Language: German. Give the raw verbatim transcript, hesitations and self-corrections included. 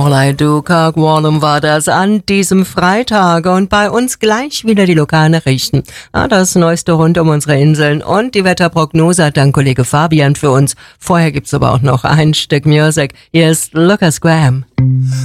Orlando Kirkwallum war das an diesem Freitag und bei uns gleich wieder die lokalen Nachrichten. Ja, das Neueste rund um unsere Inseln und die Wetterprognose hat dann Kollege Fabian für uns. Vorher gibt's aber auch noch ein Stück Musik. Hier ist Lucas Graham.